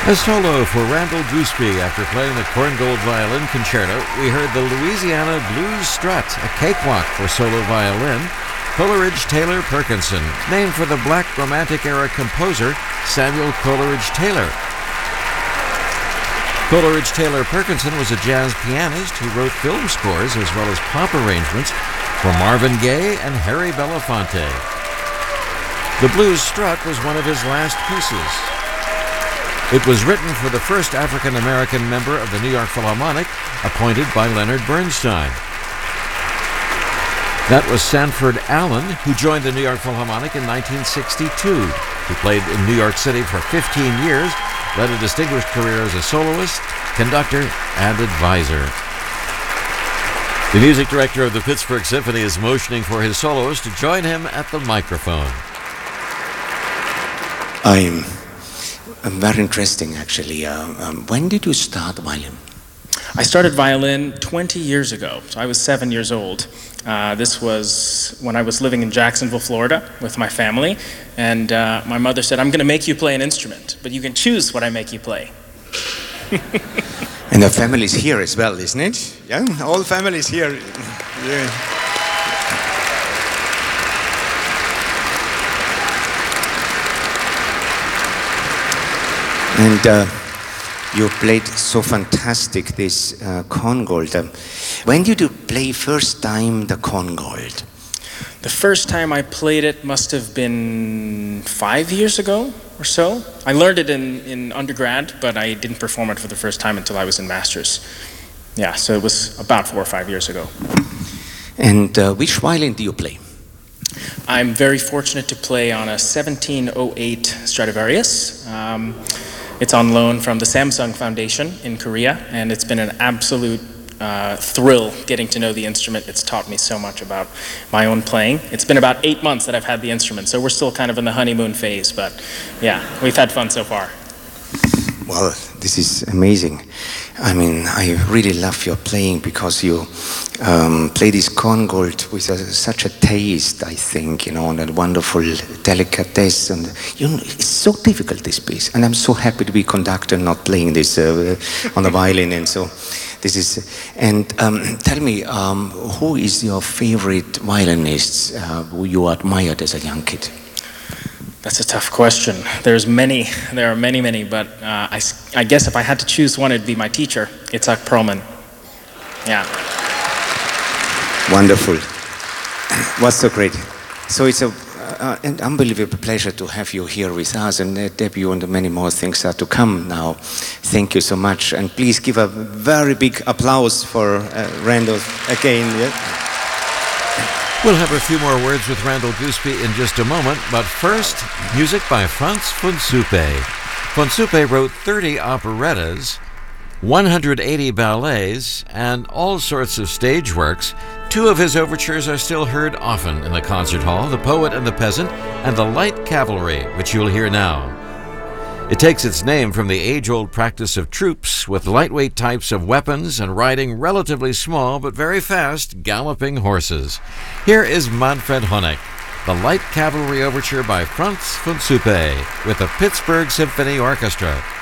A solo for Randall Gooseby after playing the Korngold Violin Concerto. We heard the Louisiana Blues Strut, a cakewalk for solo violin. Coleridge Taylor Perkinson, named for the Black Romantic era composer Samuel Coleridge Taylor. Coleridge Taylor Perkinson was a jazz pianist who wrote film scores as well as pop arrangements for Marvin Gaye and Harry Belafonte. The Blues Strut was one of his last pieces. It was written for the first African-American member of the New York Philharmonic, appointed by Leonard Bernstein. That was Sanford Allen, who joined the New York Philharmonic in 1962. He played in New York City for 15 years, led a distinguished career as a soloist, conductor, and advisor. The music director of the Pittsburgh Symphony is motioning for his soloist to join him at the microphone. Very interesting, actually. When did you start violin? I started violin 20 years ago. So I was 7 years old. This was when I was living in Jacksonville, Florida with my family. And my mother said, I'm going to make you play an instrument, but you can choose what I make you play. And the family's here as well, isn't it? Yeah, all families here. Yeah. And you played so fantastic this Korngold. When did you play first time the Korngold? The first time I played it must have been 5 years ago or so. I learned it in undergrad, but I didn't perform it for the first time until I was in master's. Yeah, so it was about 4 or 5 years ago. And which violin do you play? I'm very fortunate to play on a 1708 Stradivarius. It's on loan from the Samsung Foundation in Korea, and it's been an absolute thrill getting to know the instrument. It's taught me so much about my own playing. It's been about 8 months that I've had the instrument, so we're still kind of in the honeymoon phase, but yeah, we've had fun so far. Well, this is amazing. I mean, I really love your playing because you play this Korngold with such a taste, I think, you know, and a wonderful delicatesse. And you know, it's so difficult, this piece. And I'm so happy to be conductor, not playing this on the violin. And so this is. And tell me, who is your favorite violinist who you admired as a young kid? That's a tough question. There are many, but I guess if I had to choose one, it'd be my teacher, Itzhak Perlman. Yeah. Wonderful. What's so great. So it's an unbelievable pleasure to have you here with us, and debut and many more things are to come now. Thank you so much, and please give a very big applause for Randall again. Yeah? We'll have a few more words with Randall Gooseby in just a moment, but first, music by Franz von Suppe. Von Suppe wrote 30 operettas, 180 ballets, and all sorts of stage works. 2 of his overtures are still heard often in the concert hall, The Poet and the Peasant and The Light Cavalry, which you'll hear now. It takes its name from the age-old practice of troops with lightweight types of weapons and riding relatively small but very fast galloping horses. Here is Manfred Honeck, The Light Cavalry Overture by Franz von Suppe with the Pittsburgh Symphony Orchestra.